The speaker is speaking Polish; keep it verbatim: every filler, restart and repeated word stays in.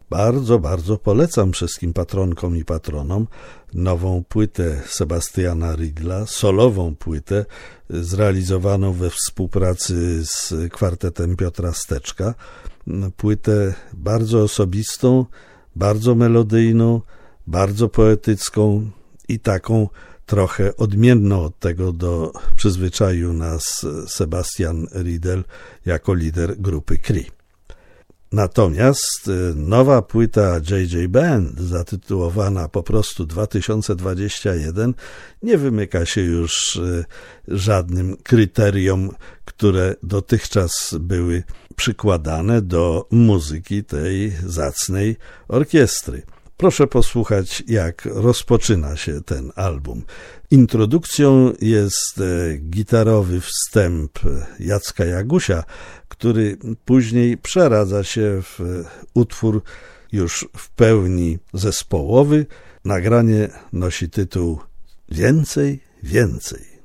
Bardzo, bardzo polecam wszystkim patronkom i patronom nową płytę Sebastiana Riedla, solową płytę zrealizowaną we współpracy z kwartetem Piotra Steczka. Płytę bardzo osobistą, bardzo melodyjną, bardzo poetycką i taką trochę odmienną od tego, do przyzwyczaił nas Sebastian Riedel jako lider grupy Cree. Natomiast nowa płyta J J Band, zatytułowana po prostu dwa tysiące dwudziesty pierwszy, nie wymyka się już żadnym kryteriom, które dotychczas były przykładane do muzyki tej zacnej orkiestry. Proszę posłuchać, jak rozpoczyna się ten album. Introdukcją jest gitarowy wstęp Jacka Jagusia, który później przeradza się w utwór już w pełni zespołowy. Nagranie nosi tytuł Więcej, więcej.